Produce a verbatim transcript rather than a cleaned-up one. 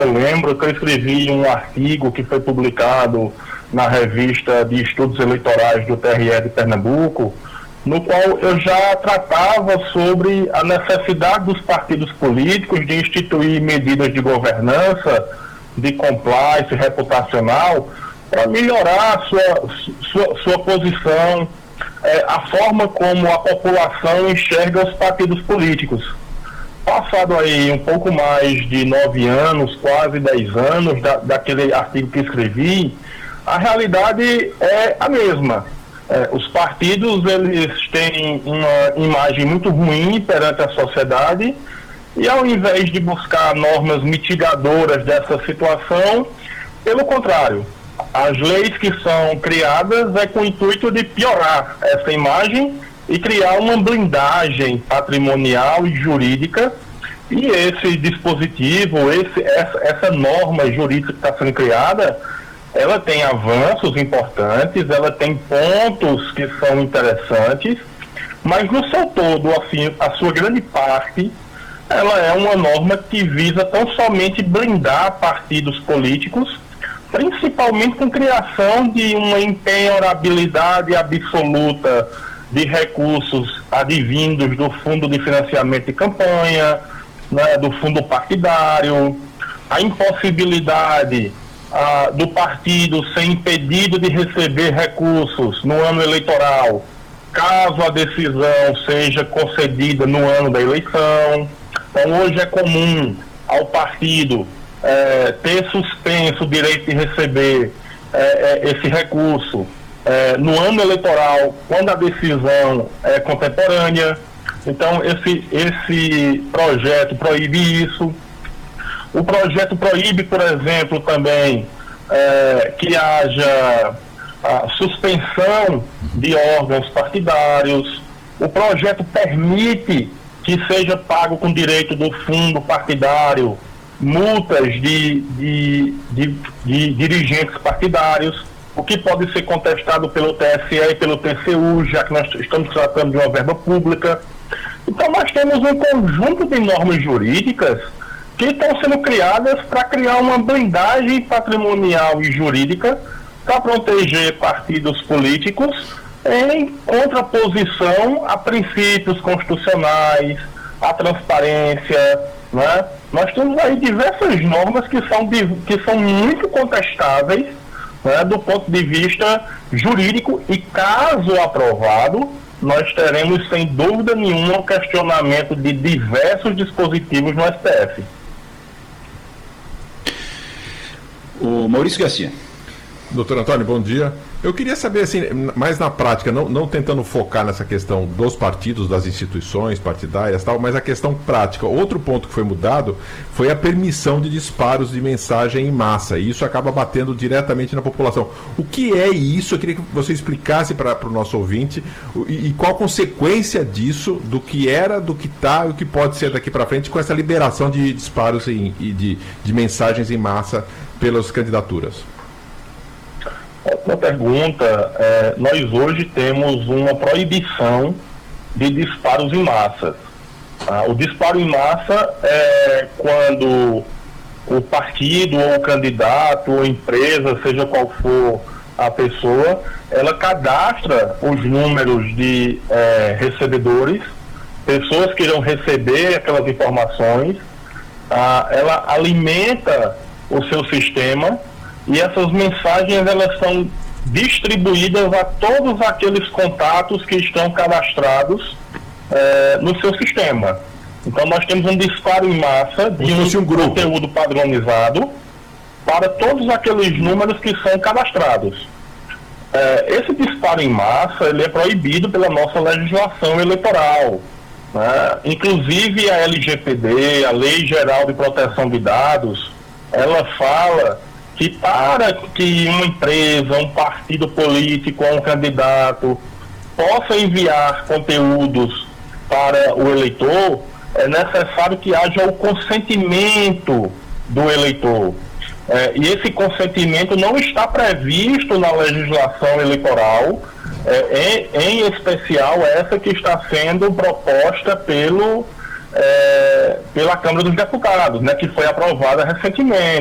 eu lembro que eu escrevi um artigo que foi publicado na revista de estudos eleitorais do T R E de Pernambuco, no qual eu já tratava sobre a necessidade dos partidos políticos de instituir medidas de governança, de compliance reputacional, para melhorar a sua, sua, sua posição, é, a forma como a população enxerga os partidos políticos. Passado aí um pouco mais de nove anos, quase dez anos, da, daquele artigo que escrevi, a realidade é a mesma. É, os partidos, eles têm uma imagem muito ruim perante a sociedade e, ao invés de buscar normas mitigadoras dessa situação, pelo contrário, as leis que são criadas é com o intuito de piorar essa imagem e criar uma blindagem patrimonial e jurídica. E esse dispositivo, esse, essa, essa norma jurídica que está sendo criada, ela tem avanços importantes, ela tem pontos que são interessantes, mas no seu todo, assim, a sua grande parte, ela é uma norma que visa tão somente blindar partidos políticos, principalmente com criação de uma impenhorabilidade absoluta de recursos advindos do Fundo de Financiamento de Campanha, né, do fundo partidário, a impossibilidade ah, do partido ser impedido de receber recursos no ano eleitoral, caso a decisão seja concedida no ano da eleição. Então, hoje é comum ao partido eh, ter suspenso o direito de receber eh, esse recurso eh, no ano eleitoral, quando a decisão é contemporânea. Então, esse, esse projeto proíbe isso. O projeto proíbe, por exemplo, também é, que haja a suspensão de órgãos partidários. O projeto permite que seja pago com direito do fundo partidário multas de, de, de, de dirigentes partidários, o que pode ser contestado pelo T S E e pelo T C U, já que nós estamos tratando de uma verba pública. Então, nós temos um conjunto de normas jurídicas que estão sendo criadas para criar uma blindagem patrimonial e jurídica para proteger partidos políticos em contraposição a princípios constitucionais, a transparência, né? Nós temos aí diversas normas que são, que são muito contestáveis, né, do ponto de vista jurídico, e caso aprovado, nós teremos, sem dúvida nenhuma, o questionamento de diversos dispositivos no S T F. O Maurício Garcia. Doutor Antônio, bom dia. Eu queria saber, assim, mais na prática, não, não tentando focar nessa questão dos partidos, das instituições partidárias, tal, mas a questão prática. Outro ponto que foi mudado foi a permissão de disparos de mensagem em massa, e isso acaba batendo diretamente na população. O que é isso? Eu queria que você explicasse para o nosso ouvinte e, e qual a consequência disso, do que era, do que está e o que pode ser daqui para frente com essa liberação de disparos e de, de mensagens em massa pelas candidaturas. Outra pergunta, é, nós hoje temos uma proibição de disparos em massa. Ah, o disparo em massa é quando o partido ou o candidato ou empresa, seja qual for a pessoa, ela cadastra os números de é, recebedores, pessoas que irão receber aquelas informações, ah, ela alimenta o seu sistema. E essas mensagens, elas são distribuídas a todos aqueles contatos que estão cadastrados eh, no seu sistema. Então, nós temos um disparo em massa de um, um conteúdo padronizado para todos aqueles números que são cadastrados. Eh, esse disparo em massa, ele é proibido pela nossa legislação eleitoral, né? Inclusive a L G P D, a Lei Geral de Proteção de Dados, ela fala que para que uma empresa, um partido político ou um candidato possa enviar conteúdos para o eleitor, é necessário que haja o consentimento do eleitor. É, e esse consentimento não está previsto na legislação eleitoral, é, em, em especial essa que está sendo proposta pelo é, pela Câmara dos Deputados, né, que foi aprovada recentemente.